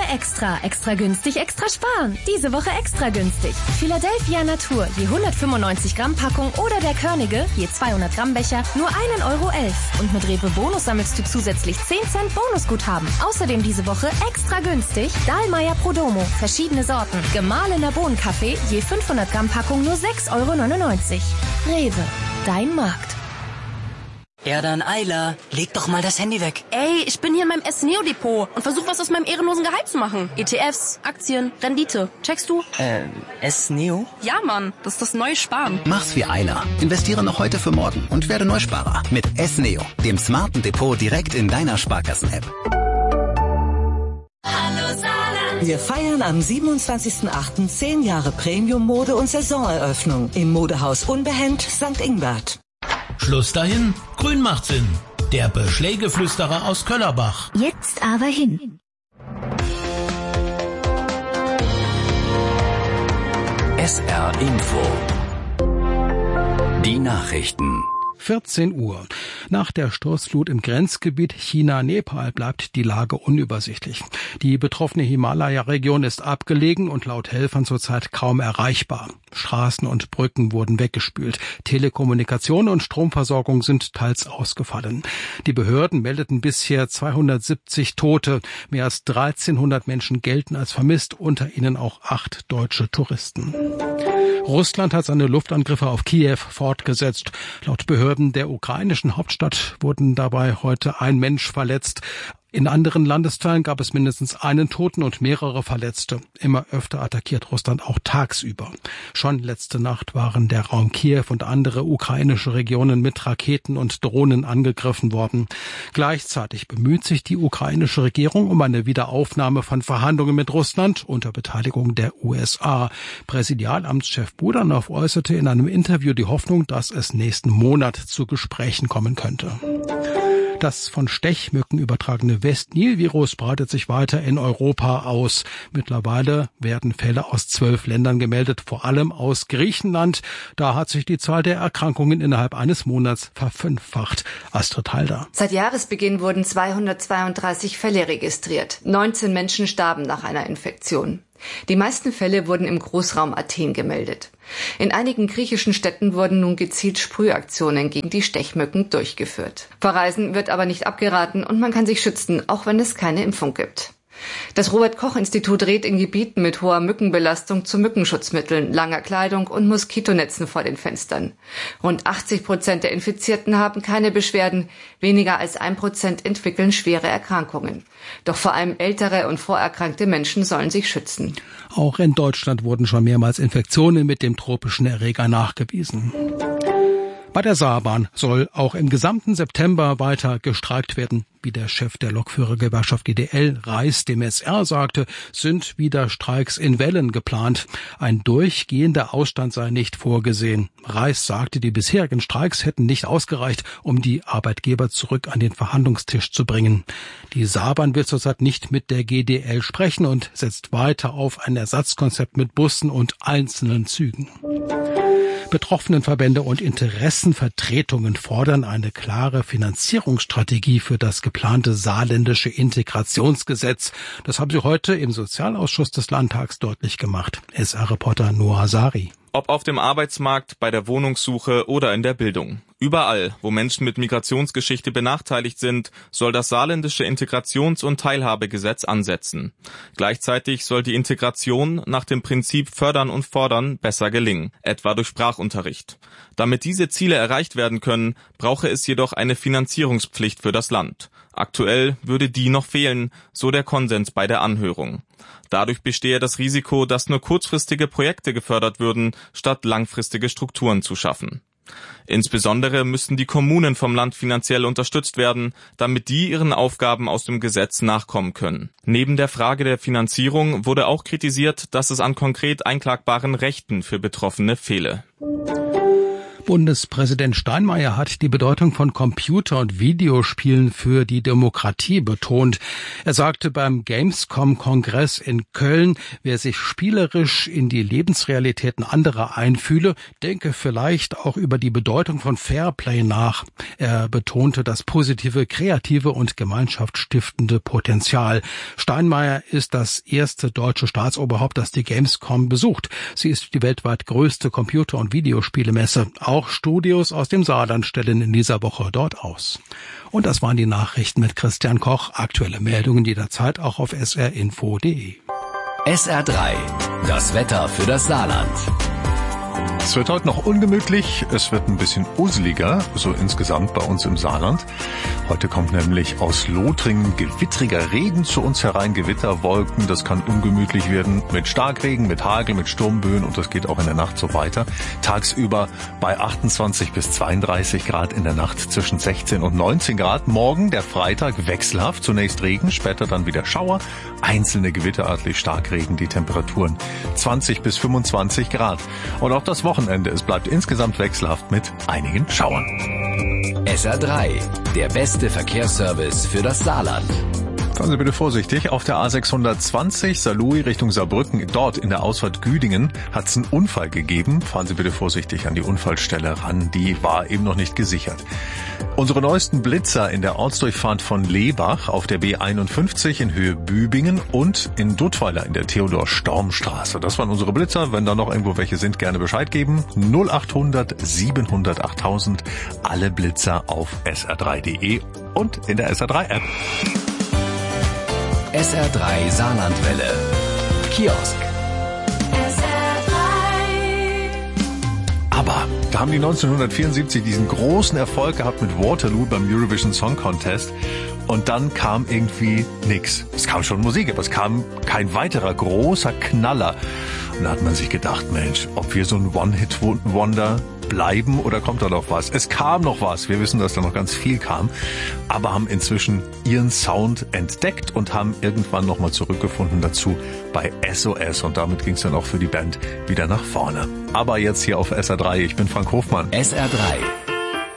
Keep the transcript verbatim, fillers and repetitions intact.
Extra. Extra günstig, extra sparen. Diese Woche extra günstig. Philadelphia Natur, je hundertfünfundneunzig Gramm Packung oder der Körnige, je zweihundert Gramm Becher, nur ein Euro elf. Und mit Rewe Bonus sammelst du zusätzlich zehn Cent Bonusguthaben. Außerdem diese Woche extra günstig Dahlmeier Prodomo, verschiedene Sorten. Gemahlener Bohnenkaffee, je fünfhundert Gramm Packung nur sechs Euro neunundneunzig. Rewe, dein Markt. Ja dann, Ayla, leg doch mal das Handy weg. Ey, ich bin hier in meinem S-Neo-Depot und versuche was aus meinem ehrenlosen Gehalt zu machen. E T Fs, Aktien, Rendite. Checkst du? Äh, S-Neo? Ja, Mann, das ist das neue Sparen. Mach's wie Ayla. Investiere noch heute für morgen und werde Neusparer mit S-Neo, dem smarten Depot direkt in deiner Sparkassen-App. Wir feiern am siebenundzwanzigsten achten zehn Jahre Premium-Mode und Saisoneröffnung im Modehaus Unbehend Sankt Ingbert. Schluss dahin, grün macht Sinn. Der Beschlägeflüsterer aus Köllerbach. Jetzt aber hin. S R Info. Die Nachrichten. vierzehn Uhr. Nach der Sturzflut im Grenzgebiet China-Nepal bleibt die Lage unübersichtlich. Die betroffene Himalaya-Region ist abgelegen und laut Helfern zurzeit kaum erreichbar. Straßen und Brücken wurden weggespült. Telekommunikation und Stromversorgung sind teils ausgefallen. Die Behörden meldeten bisher zweihundertsiebzig Tote. Mehr als dreizehnhundert Menschen gelten als vermisst, unter ihnen auch acht deutsche Touristen. Russland hat seine Luftangriffe auf Kiew fortgesetzt. Laut Behörden der ukrainischen Hauptstadt wurden dabei heute ein Mensch verletzt. In anderen Landesteilen gab es mindestens einen Toten und mehrere Verletzte. Immer öfter attackiert Russland auch tagsüber. Schon letzte Nacht waren der Raum Kiew und andere ukrainische Regionen mit Raketen und Drohnen angegriffen worden. Gleichzeitig bemüht sich die ukrainische Regierung um eine Wiederaufnahme von Verhandlungen mit Russland unter Beteiligung der U S A. Präsidialamtschef Budanov äußerte in einem Interview die Hoffnung, dass es nächsten Monat zu Gesprächen kommen könnte. Das von Stechmücken übertragene West-Nil-Virus breitet sich weiter in Europa aus. Mittlerweile werden Fälle aus zwölf Ländern gemeldet, vor allem aus Griechenland. Da hat sich die Zahl der Erkrankungen innerhalb eines Monats verfünffacht. Astrid Halder. Seit Jahresbeginn wurden zweihundertzweiunddreißig Fälle registriert. neunzehn Menschen starben nach einer Infektion. Die meisten Fälle wurden im Großraum Athen gemeldet. In einigen griechischen Städten wurden nun gezielt Sprühaktionen gegen die Stechmücken durchgeführt. Verreisen wird aber nicht abgeraten und man kann sich schützen, auch wenn es keine Impfung gibt. Das Robert-Koch-Institut rät in Gebieten mit hoher Mückenbelastung zu Mückenschutzmitteln, langer Kleidung und Moskitonetzen vor den Fenstern. Rund achtzig Prozent der Infizierten haben keine Beschwerden, weniger als ein Prozent entwickeln schwere Erkrankungen. Doch vor allem ältere und vorerkrankte Menschen sollen sich schützen. Auch in Deutschland wurden schon mehrmals Infektionen mit dem tropischen Erreger nachgewiesen. Bei der Saarbahn soll auch im gesamten September weiter gestreikt werden. Wie der Chef der Lokführergewerkschaft G D L, Reis, dem S R sagte, sind wieder Streiks in Wellen geplant. Ein durchgehender Ausstand sei nicht vorgesehen. Reis sagte, die bisherigen Streiks hätten nicht ausgereicht, um die Arbeitgeber zurück an den Verhandlungstisch zu bringen. Die Saarbahn will zurzeit nicht mit der G D L sprechen und setzt weiter auf ein Ersatzkonzept mit Bussen und einzelnen Zügen. Betroffenenverbände und Interessenvertretungen fordern eine klare Finanzierungsstrategie für das geplante saarländische Integrationsgesetz. Das haben sie heute im Sozialausschuss des Landtags deutlich gemacht. S R-Reporter Noah Sari. Ob auf dem Arbeitsmarkt, bei der Wohnungssuche oder in der Bildung. Überall, wo Menschen mit Migrationsgeschichte benachteiligt sind, soll das saarländische Integrations- und Teilhabegesetz ansetzen. Gleichzeitig soll die Integration nach dem Prinzip Fördern und Fordern besser gelingen, etwa durch Sprachunterricht. Damit diese Ziele erreicht werden können, brauche es jedoch eine Finanzierungspflicht für das Land. Aktuell würde die noch fehlen, so der Konsens bei der Anhörung. Dadurch bestehe das Risiko, dass nur kurzfristige Projekte gefördert würden, statt langfristige Strukturen zu schaffen. Insbesondere müssten die Kommunen vom Land finanziell unterstützt werden, damit die ihren Aufgaben aus dem Gesetz nachkommen können. Neben der Frage der Finanzierung wurde auch kritisiert, dass es an konkret einklagbaren Rechten für Betroffene fehle. Bundespräsident Steinmeier hat die Bedeutung von Computer- und Videospielen für die Demokratie betont. Er sagte beim Gamescom-Kongress in Köln, wer sich spielerisch in die Lebensrealitäten anderer einfühle, denke vielleicht auch über die Bedeutung von Fairplay nach. Er betonte das positive, kreative und gemeinschaftsstiftende Potenzial. Steinmeier ist das erste deutsche Staatsoberhaupt, das die Gamescom besucht. Sie ist die weltweit größte Computer- und Videospielemesse. Auch Studios aus dem Saarland stellen in dieser Woche dort aus. Und das waren die Nachrichten mit Christian Koch. Aktuelle Meldungen jederzeit auch auf s r info punkt d e. S R drei, das Wetter für das Saarland. Es wird heute noch ungemütlich, es wird ein bisschen useliger, so insgesamt bei uns im Saarland. Heute kommt nämlich aus Lothringen gewittriger Regen zu uns herein, Gewitterwolken. Das kann ungemütlich werden mit Starkregen, mit Hagel, mit Sturmböen und das geht auch in der Nacht so weiter. Tagsüber bei achtundzwanzig bis zweiunddreißig Grad, in der Nacht zwischen sechzehn und neunzehn Grad. Morgen, der Freitag, wechselhaft, zunächst Regen, später dann wieder Schauer, einzelne gewitterartlich Starkregen, die Temperaturen zwanzig bis fünfundzwanzig Grad. Und auch das Wochenende, es bleibt insgesamt wechselhaft mit einigen Schauern. S R drei, der beste Verkehrsservice für das Saarland. Fahren Sie bitte vorsichtig. Auf der A sechshundertzwanzig Saarlouis Richtung Saarbrücken, dort in der Ausfahrt Güdingen, hat es einen Unfall gegeben. Fahren Sie bitte vorsichtig an die Unfallstelle ran. Die war eben noch nicht gesichert. Unsere neuesten Blitzer in der Ortsdurchfahrt von Lebach auf der B einundfünfzig in Höhe Bübingen und in Duttweiler in der Theodor-Storm-Straße. Das waren unsere Blitzer. Wenn da noch irgendwo welche sind, gerne Bescheid geben. null achthundert siebenhundert achttausend. Alle Blitzer auf s r drei punkt d e und in der S R drei App. S R drei Saarlandwelle. Kiosk. S R drei. Aber da haben die neunzehnhundertvierundsiebzig diesen großen Erfolg gehabt mit Waterloo beim Eurovision Song Contest. Und dann kam irgendwie nix. Es kam schon Musik, aber es kam kein weiterer großer Knaller. Und da hat man sich gedacht, Mensch, ob wir so ein One-Hit-Wonder bleiben oder kommt da noch was? Es kam noch was. Wir wissen, dass da noch ganz viel kam. Aber haben inzwischen ihren Sound entdeckt und haben irgendwann nochmal zurückgefunden dazu bei S O S. Und damit ging es dann auch für die Band wieder nach vorne. Aber jetzt hier auf S R drei. Ich bin Frank Hofmann. S R drei.